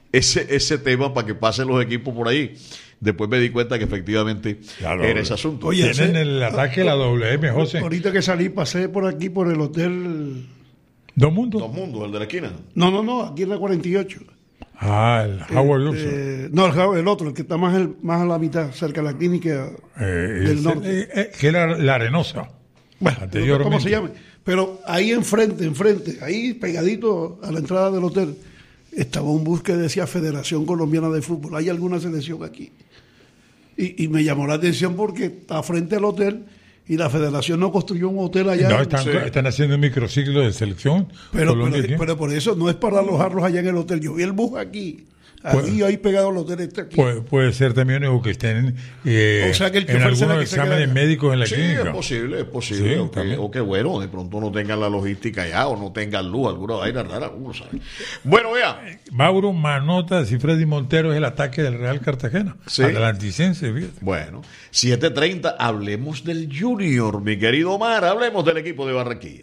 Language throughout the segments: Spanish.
ese tema para que pasen los equipos por ahí. Después me di cuenta que efectivamente era ese asunto. Oye, tienen el ataque de la WM, José. Ahorita que salí, pasé por aquí, por el hotel Dos Mundos, el de la esquina. No, aquí en la 48. El Howard Wilson. No, el otro, el que está más a la mitad, cerca de la clínica del norte. Que era la Arenosa. Bueno, anteriormente. ¿Cómo se llama? Pero ahí enfrente, ahí pegadito a la entrada del hotel, estaba un bus que decía Federación Colombiana de Fútbol. ¿Hay alguna selección aquí? Y me llamó la atención porque está frente al hotel y la federación no construyó un hotel allá. No, están haciendo un microciclo de selección. Pero por eso no es para alojarlos allá en el hotel. Yo vi el bus aquí. Ahí pegado al hotel aquí. Puede ser también o que estén o sea que en algunos exámenes médicos en la clínica. Es posible. Sí, o que bueno, de pronto no tengan la logística allá o no tengan luz, alguna vaina rara, uno sabe. Bueno, vea. Mauro Manota, si Freddy Montero es el ataque del Real Cartagena. Sí. Atlanticense, fíjate. Bueno, 7:30, hablemos del Junior, mi querido Omar, hablemos del equipo de Barranquilla.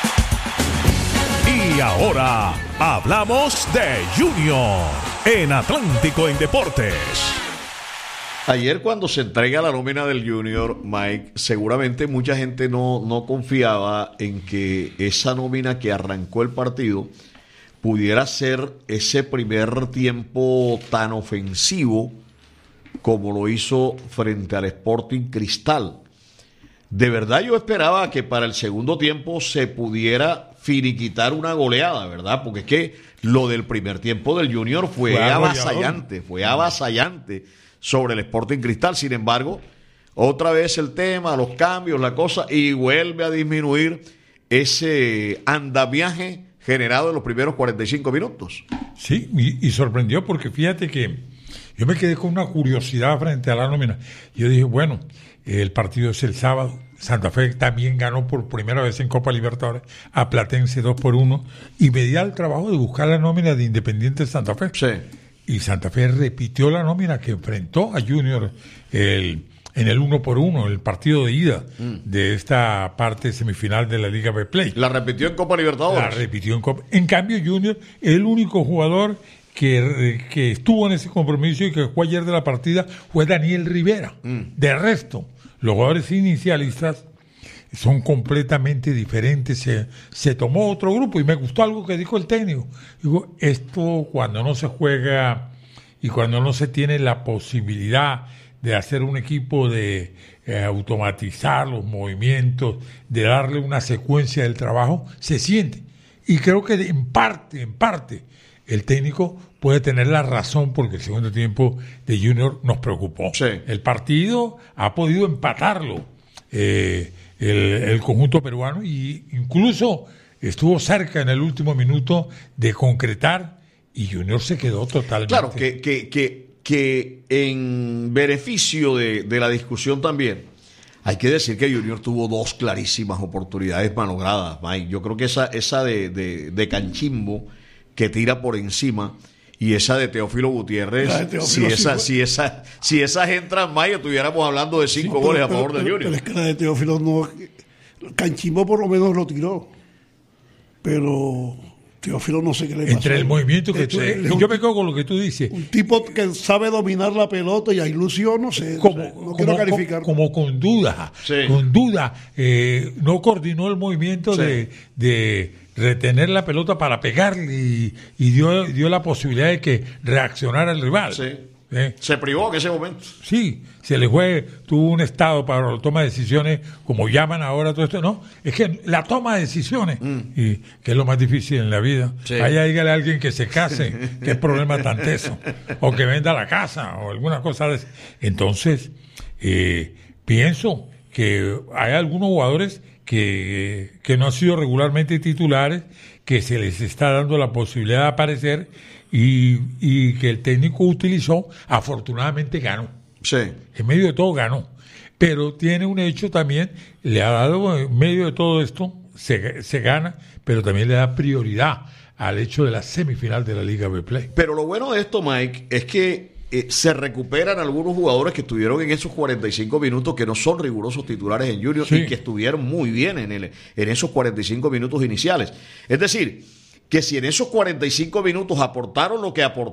Y ahora hablamos de Junior en Atlántico en Deportes. Ayer cuando se entrega la nómina del Junior, Mike, seguramente mucha gente no confiaba en que esa nómina que arrancó el partido pudiera ser ese primer tiempo tan ofensivo como lo hizo frente al Sporting Cristal. De verdad yo esperaba que para el segundo tiempo se pudiera finiquitar una goleada, ¿verdad? Porque es que lo del primer tiempo del Junior fue avasallante sobre el Sporting Cristal. Sin embargo, otra vez el tema, los cambios, la cosa, y vuelve a disminuir ese andamiaje generado en los primeros 45 minutos. Sí, y sorprendió porque fíjate que yo me quedé con una curiosidad frente a la nómina. Yo dije, bueno, el partido es el sábado. Santa Fe también ganó por primera vez en Copa Libertadores a Platense 2-1 y me di al trabajo de buscar la nómina de Independiente Santa Fe. Sí. Y Santa Fe repitió la nómina que enfrentó a Junior en el 1-1, el partido de ida de esta parte semifinal de la Liga Betplay. La repitió en Copa Libertadores. La repitió en Copa. En cambio, Junior, el único jugador que estuvo en ese compromiso y que jugó ayer de la partida fue Daniel Rivera. De resto, los jugadores inicialistas son completamente diferentes. Se tomó otro grupo y me gustó algo que dijo el técnico. Digo, esto cuando no se juega y cuando no se tiene la posibilidad de hacer un equipo, de automatizar los movimientos, de darle una secuencia del trabajo, se siente. Y creo que en parte, el técnico puede tener la razón porque el segundo tiempo de Junior nos preocupó. Sí. El partido ha podido empatarlo el conjunto peruano y incluso estuvo cerca en el último minuto de concretar y Junior se quedó totalmente. Claro, que en beneficio de la discusión también, hay que decir que Junior tuvo dos clarísimas oportunidades malogradas, Mike. Yo creo que esa de Canchimbo, que tira por encima, y esa de Teófilo Gutiérrez, si esas entran más, estuviéramos hablando de 5 goles a favor del Junior. Pero es que la de Teófilo no. Canchimbo por lo menos lo tiró. Pero Teófilo no sé qué le pasó. Entre el movimiento que yo me quedo con lo que tú dices. Un tipo que sabe dominar la pelota y a ilusión, no sé. No quiero calificar. Como con duda. Sí. Con duda. No coordinó el movimiento de retener la pelota para pegarle y dio la posibilidad de que reaccionara el rival. Sí. Se privó en ese momento. Sí, se le fue, tuvo un estado para la toma de decisiones, como llaman ahora todo esto, no, es que la toma de decisiones, y que es lo más difícil en la vida, ahí dígale a alguien que se case, qué problema tan teso, o que venda la casa, o alguna cosa de eso. Entonces, pienso que hay algunos jugadores que no han sido regularmente titulares, que se les está dando la posibilidad de aparecer y que el técnico utilizó, afortunadamente ganó. Sí. En medio de todo ganó. Pero tiene un hecho también, le ha dado, en medio de todo esto, se gana, pero también le da prioridad al hecho de la semifinal de la Liga Betplay. Pero lo bueno de esto, Mike, es que se recuperan algunos jugadores que estuvieron en esos 45 minutos, que no son rigurosos titulares en Junior, y que estuvieron muy bien en esos 45 minutos iniciales. Es decir, que si en esos 45 minutos aportaron lo que